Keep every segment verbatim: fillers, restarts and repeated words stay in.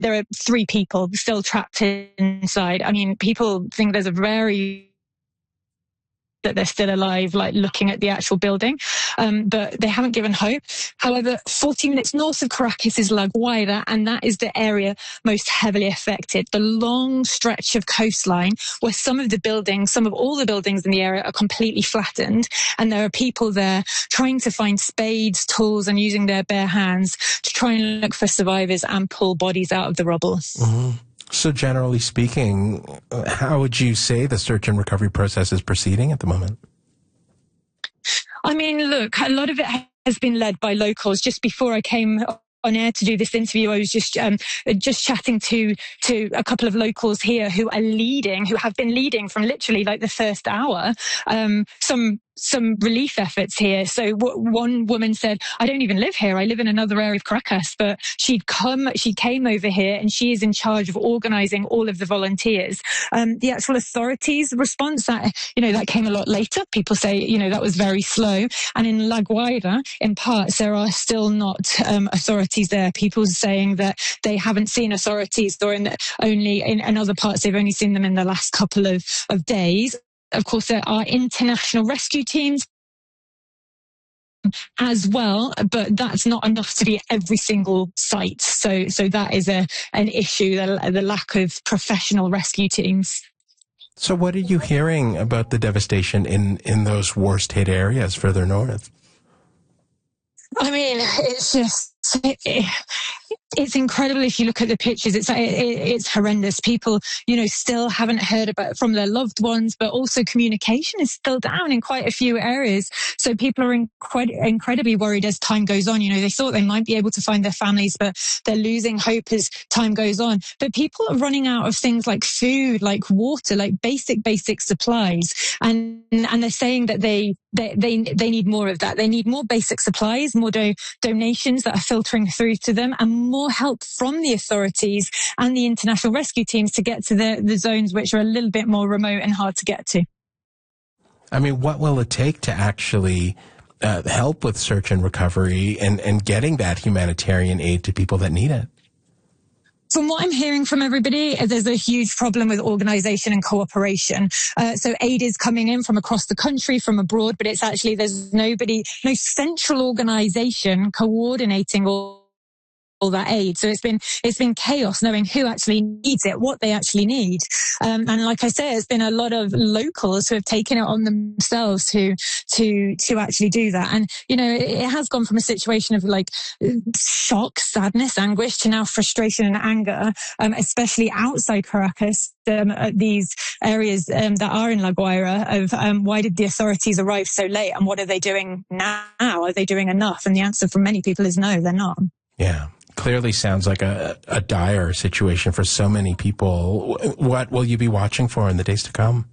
there are three people still trapped inside. I mean, people think there's a very that they're still alive, like looking at the actual building, um, but they haven't given hope. However, forty minutes north of Caracas is La Guaira, and that is the area most heavily affected. The long stretch of coastline where some of the buildings, some of all the buildings in the area are completely flattened, and there are people there trying to find spades, tools, and using their bare hands to try and look for survivors and pull bodies out of the rubble. Mm-hmm. So generally speaking, how would you say the search and recovery process is proceeding at the moment? I mean, look, a lot of it has been led by locals. Just before I came on air to do this interview, I was just um, just chatting to to a couple of locals here who are leading, who have been leading from literally like the first hour, um, some some relief efforts here. So w- one woman said, I don't even live here. I live in another area of Caracas, but she'd come, she came over here and she is in charge of organizing all of the volunteers. Um, the actual authorities response that, you know, that came a lot later. People say, you know, that was very slow. And in La Guaira, in parts, there are still not um, authorities there. People saying that they haven't seen authorities, or in the, only in, in other parts, they've only seen them in the last couple of, of days. Of course, there are international rescue teams as well, but that's not enough to be at every single site. So, so that is a an issue, the, the lack of professional rescue teams. So what are you hearing about the devastation in, in those worst hit areas further north? I mean, it's just... It, it's incredible if you look at the pictures. It's it, it's horrendous. People, you know, still haven't heard about from their loved ones, but also communication is still down in quite a few areas. So people are incred- incredibly worried as time goes on. You know, they thought they might be able to find their families, but they're losing hope as time goes on. But people are running out of things like food, like water, like basic, basic supplies. And and they're saying that they they they, they need more of that. They need more basic supplies, more do- donations that are filtering through to them, and more help from the authorities and the international rescue teams to get to the, the zones which are a little bit more remote and hard to get to. I mean, what will it take to actually uh, help with search and recovery and, and getting that humanitarian aid to people that need it? From what I'm hearing from everybody, there's a huge problem with organisation and cooperation. Uh, so aid is coming in from across the country, from abroad, but it's actually, there's nobody, no central organisation coordinating all all that aid. So it's been it's been chaos knowing who actually needs it, what they actually need. Um, and like I say, it's been a lot of locals who have taken it on themselves to to to actually do that. And you know, it, it has gone from a situation of like shock, sadness, anguish to now frustration and anger, um, especially outside Caracas. Um, these areas um, that are in La Guaira of um, why did the authorities arrive so late, and what are they doing now? Are they doing enough? And the answer from many people is no, they're not. Yeah. Clearly sounds like a, a dire situation for so many people. What will you be watching for in the days to come?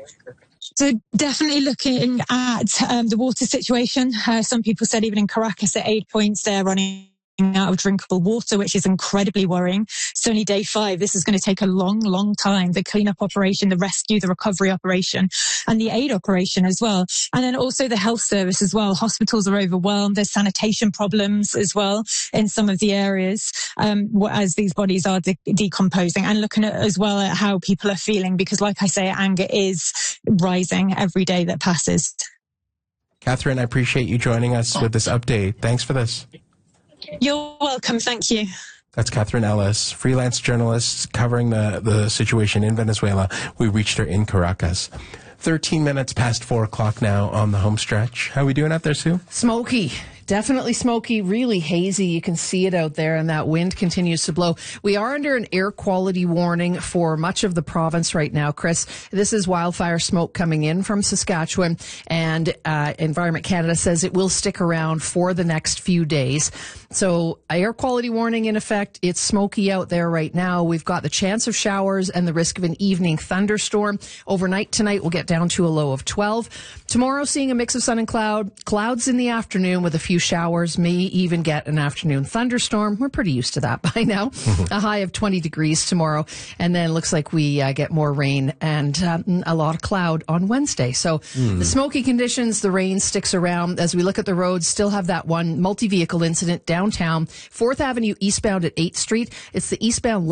So definitely looking at um, the water situation. Uh, some people said even in Caracas at aid points they're running out of drinkable water, which is incredibly worrying. It's only day five. This is going to take a long, long time. The cleanup operation, the rescue, the recovery operation, and the aid operation as well. And then also the health service as well. Hospitals are overwhelmed. There's sanitation problems as well in some of the areas um, as these bodies are de- decomposing. And looking at as well at how people are feeling, because like I say, anger is rising every day that passes. Catherine, I appreciate you joining us with this update. Thanks for this. You're welcome. Thank you. That's Catherine Ellis, freelance journalist covering the, the situation in Venezuela. We reached her in Caracas. thirteen minutes past four o'clock now on the home stretch. How are we doing out there, Sue? Smoky. Definitely smoky, really hazy. You can see it out there, and that wind continues to blow. We are under an air quality warning for much of the province right now, Chris. This is wildfire smoke coming in from Saskatchewan, and uh, Environment Canada says it will stick around for the next few days. So air quality warning in effect. It's smoky out there right now. We've got the chance of showers and the risk of an evening thunderstorm. Overnight tonight, we'll get down to a low of twelve. Tomorrow, seeing a mix of sun and cloud. Clouds in the afternoon with a few showers, may even get an afternoon thunderstorm. We're pretty used to that by now. Mm-hmm. A high of twenty degrees tomorrow. And then it looks like we uh, get more rain and um, a lot of cloud on Wednesday. So mm. the smoky conditions, the rain sticks around. As we look at the roads, still have that one multi-vehicle incident downtown, fourth Avenue eastbound at eighth Street. It's the eastbound